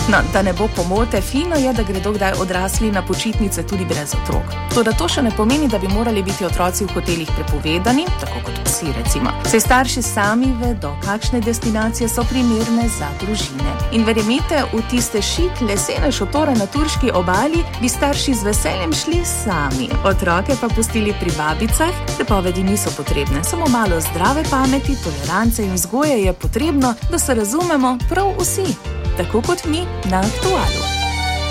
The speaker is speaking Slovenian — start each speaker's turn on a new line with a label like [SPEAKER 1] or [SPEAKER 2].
[SPEAKER 1] No, da ne bo pomote, fino je, da gredo kdaj odrasli na počitnice tudi brez otrok. Toda to še ne pomeni, da bi morali biti otroci v hotelih prepovedani, tako kot psi recimo. Saj starši sami vedo, kakšne destinacije so primerne za družine. In verjemite, v tiste šik lesene šotore na turški obali bi starši z veseljem šli sami. Otroke pa pustili pri babicah, prepovedi niso potrebne, samo malo zdrave pameti, tolerance in vzgoje je potrebno, da se razumemo prav vsi. Tako kot mi na Aktualu.